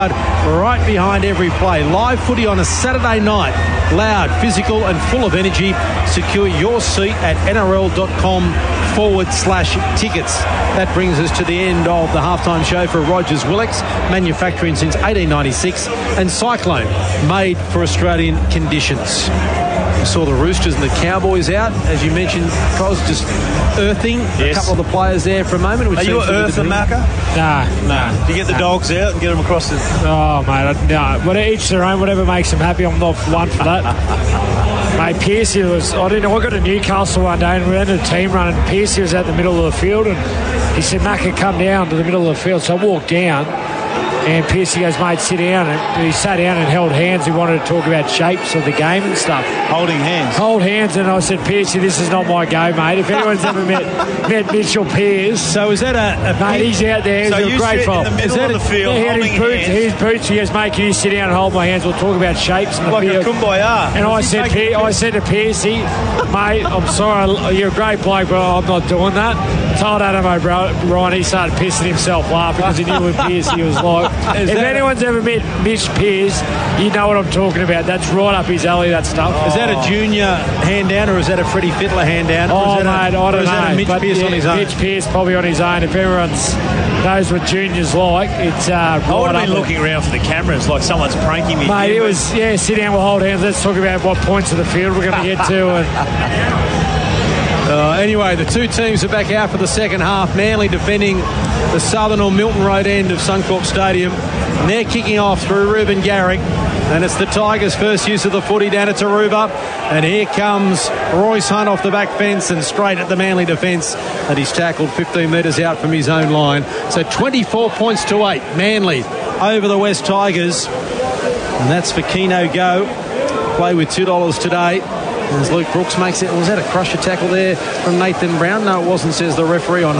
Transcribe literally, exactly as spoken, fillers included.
right behind every play. Live footy on a Saturday night. Loud, physical and full of energy. Secure your seat at nrl.com forward slash tickets. That brings us to the end of the halftime show for Rogers Willox, manufacturing since eighteen ninety-six, and Cyclone, made for Australian conditions. We saw the Roosters and the Cowboys out, as you mentioned, Cos, just earthing yes. a couple of the players there for a moment. Which Are you an earther, Marco? Nah, nah. Do you get the nah. dogs out and get them across the... Oh, mate, no. But each their own, whatever makes them happy. I'm not one for that. Mate, Piercy was... I didn't know. I got to Newcastle one day and we had a team run and Piercy was at the middle of the field and he said, Macca, come down to the middle of the field. So I walked down and Piercy goes, mate, sit down. And he sat down and held hands. He wanted to talk about shapes of the game and stuff. Holding hands? Hold hands. And I said, Piercy, this is not my go, mate. If anyone's ever met met Mitchell Pearce. So is that a... a mate, he's out there. So he's you a great sit fault. in the middle of the field yeah, holding his boots, hands. his boots. He goes, mate, can you sit down and hold my hands? We'll talk about shapes in the like field. Like a kumbaya. And I said, Pe- I said to Piercy, mate, I'm sorry, you're a great bloke, but I'm not doing that. Told Adam O'Brien, he started pissing himself laughing because he knew what Piercy was like. Is if anyone's ever met Mitch Pearce, you know what I'm talking about. That's right up his alley, that stuff. Oh. Is that a junior hand down or is that a Freddie Fittler hand down? Oh, mate, a, I don't is know. That a Mitch but Pearce yeah, on his own? Mitch Pearce probably on his own. If everyone knows what juniors like, it's uh, right I would have been up looking around for the cameras like someone's pranking me. Mate, it was, yeah, sit down, we'll hold hands. Let's talk about what points of the field we're going to get to. And Uh, anyway, the two teams are back out for the second half. Manly defending the southern or Milton Road end of Suncorp Stadium. And they're kicking off through Reuben Garrick. And it's the Tigers' first use of the footy down at Taruba. And here comes Royce Hunt off the back fence and straight at the Manly defence. And he's tackled fifteen metres out from his own line. So twenty-four points to eight. Manly over the West Tigers. And that's for Keno Go. Play with two dollars today. As Luke Brooks makes it, was that a crusher tackle there from Nathan Brown? No, it wasn't, says the referee on